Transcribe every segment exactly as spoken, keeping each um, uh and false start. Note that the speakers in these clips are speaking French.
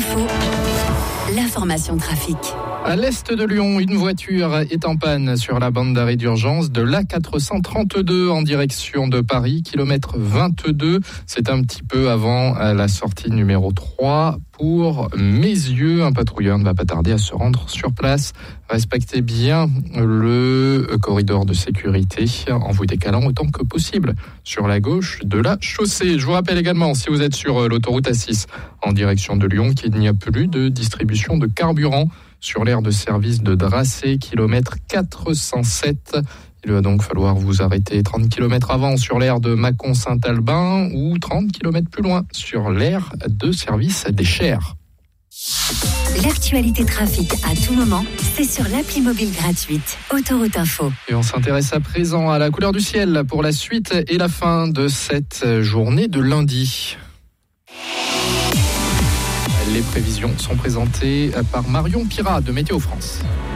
Info, l'information trafic. À l'est de Lyon, une voiture est en panne sur la bande d'arrêt d'urgence de l'A quatre cent trente-deux en direction de Paris, kilomètre vingt-deux. C'est un petit peu avant la sortie numéro trois pour Mézieux. Un patrouilleur ne va pas tarder à se rendre sur place. Respectez bien le corridor de sécurité en vous décalant autant que possible sur la gauche de la chaussée. Je vous rappelle également, si vous êtes sur l'autoroute A six en direction de Lyon, qu'il n'y a plus de distribution de carburant sur l'aire de service de Dracé, kilomètre quatre cent sept. Il va donc falloir vous arrêter trente kilomètres avant sur l'aire de Mâcon-Saint-Albin ou trente kilomètres plus loin sur l'aire de service des Chers. L'actualité trafic à tout moment, c'est sur l'appli mobile gratuite Autoroute Info. Et on s'intéresse à présent à la couleur du ciel pour la suite et la fin de cette journée de lundi. Les prévisions sont présentées par Marion Pirat de Météo France.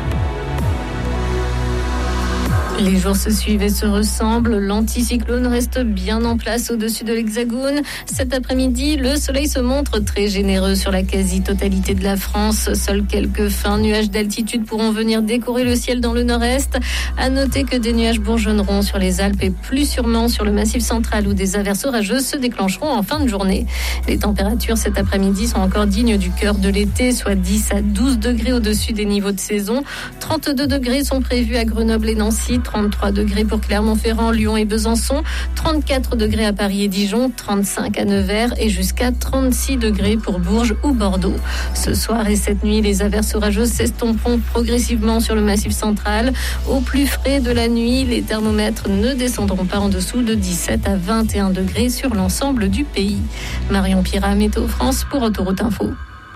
Les jours se suivent et se ressemblent. L'anticyclone reste bien en place au-dessus de l'Hexagone. Cet après-midi, le soleil se montre très généreux sur la quasi-totalité de la France. Seuls quelques fins nuages d'altitude pourront venir décorer le ciel dans le nord-est. À noter que des nuages bourgeonneront sur les Alpes et plus sûrement sur le Massif central où des averses orageuses se déclencheront en fin de journée. Les températures cet après-midi sont encore dignes du cœur de l'été, soit dix à douze degrés au-dessus des niveaux de saison. trente-deux degrés sont prévus à Grenoble et Nancy. trente-trois degrés pour Clermont-Ferrand, Lyon et Besançon, trente-quatre degrés à Paris et Dijon, trente-cinq à Nevers et jusqu'à trente-six degrés pour Bourges ou Bordeaux. Ce soir et cette nuit, les averses orageuses s'estomperont progressivement sur le Massif central. Au plus frais de la nuit, les thermomètres ne descendront pas en dessous de dix-sept à vingt et un degrés sur l'ensemble du pays. Marion Pirat, Météo France pour Autoroute Info.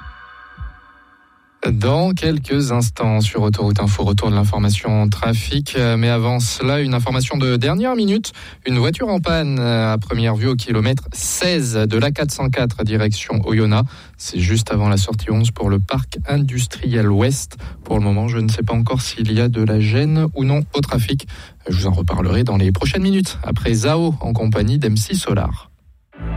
Dans quelques instants sur Autoroute Info, retour de l'information trafic. Mais avant cela, une information de dernière minute. Une voiture en panne à première vue au kilomètre seize de l'A quatre cent quatre direction Oyonnax. C'est juste avant la sortie onze pour le parc industriel ouest. Pour le moment, je ne sais pas encore s'il y a de la gêne ou non au trafic. Je vous en reparlerai dans les prochaines minutes après Zao en compagnie d'M C Solar.